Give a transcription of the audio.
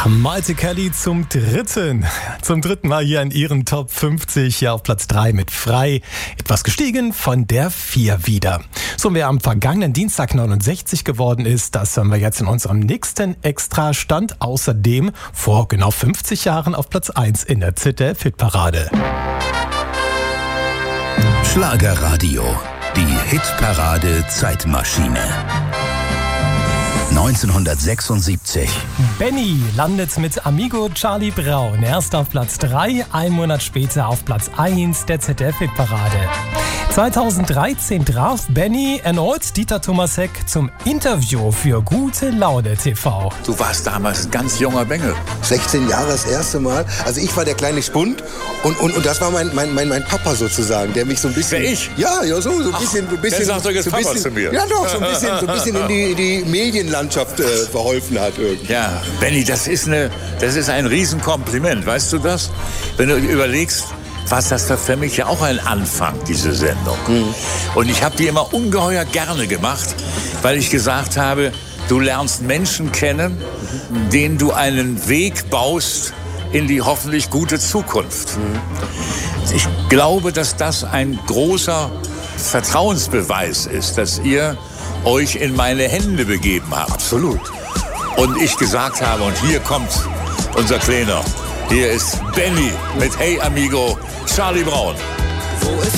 Malte Kelly zum dritten Mal hier in ihren Top 50, ja auf Platz 3 mit Frei. Etwas gestiegen von der 4 wieder. So, wer am vergangenen Dienstag 69 geworden ist, das hören wir jetzt in unserem nächsten Extrastand. Außerdem vor genau 50 Jahren auf Platz 1 in der ZDF-Hitparade. Schlagerradio, die Hitparade Zeitmaschine. 1976. Benny landet mit Amigo Charlie Brown erst auf Platz 3, ein Monat später auf Platz 1 der ZDF-Hitparade. 2013 traf Benny erneut Dieter Thomas Heck zum Interview für Gute Laune TV. Du warst damals ein ganz junger Bengel. 16 Jahre das erste Mal. Also ich war der kleine Spund und das war mein Papa sozusagen, der mich so ein bisschen... Wer ich? Ja, so ein bisschen... Der sagt doch jetzt Papa zu mir. Ja doch, so ein bisschen in die Medienlandschaft verholfen hat irgendwie. Ja, Benny, das ist ein Riesenkompliment, weißt du das? Wenn du überlegst, was das für mich ja auch ein Anfang, diese Sendung. Und ich habe die immer ungeheuer gerne gemacht, weil ich gesagt habe, du lernst Menschen kennen, denen du einen Weg baust in die hoffentlich gute Zukunft. Ich glaube, dass das ein großer Vertrauensbeweis ist, dass ihr euch in meine Hände begeben habt. Absolut. Und ich gesagt habe, und hier kommt unser Kleiner. Hier ist Benny mit Hey Amigo, Charlie Brown.